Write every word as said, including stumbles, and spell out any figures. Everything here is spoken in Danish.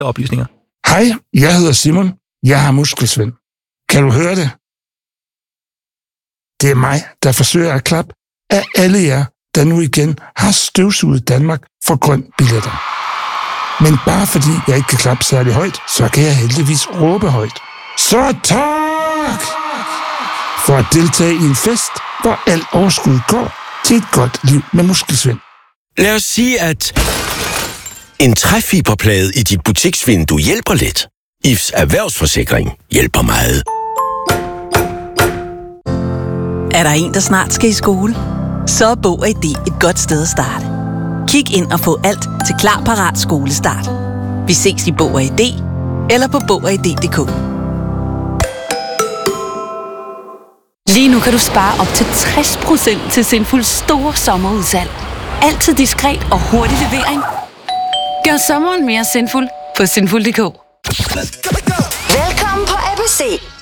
oplysninger. Hej, jeg hedder Simon. Jeg har muskelsvind. Kan du høre det? Det er mig, der forsøger at klappe af alle jer, der nu igen har støvsuget Danmark for grøn billetter. Men bare fordi jeg ikke kan klappe særlig højt, så kan jeg heldigvis råbe højt. Så tak! For at deltage i en fest, hvor alt overskud går til et godt liv med muskelsvind. Lad os sige, at en træfiberplade i dit butiksvindue hjælper lidt. I F's erhvervsforsikring hjælper meget. Er der en, der snart skal i skole? Så er Bog og I D et godt sted at starte. Kig ind og få alt til klar, parat skolestart. Vi ses i Bog og I D eller på bog og i d punktum d k. Lige nu kan du spare op til tres procent til Sinfuls store sommerudsalg. Altid diskret og hurtig levering. Gør sommeren mere sinful på sinful punktum d k. Velkommen på A B C.